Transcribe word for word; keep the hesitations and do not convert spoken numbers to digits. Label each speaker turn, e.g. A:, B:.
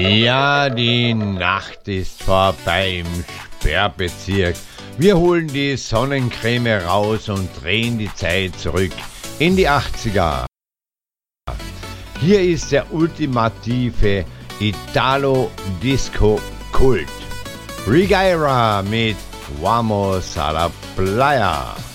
A: Ja, die Nacht ist vorbei im Sperrbezirk. Wir holen die Sonnencreme raus und drehen die Zeit zurück in die achtziger. Hier ist der ultimative Italo-Disco-Kult. Rigaira mit Vamos a la Playa.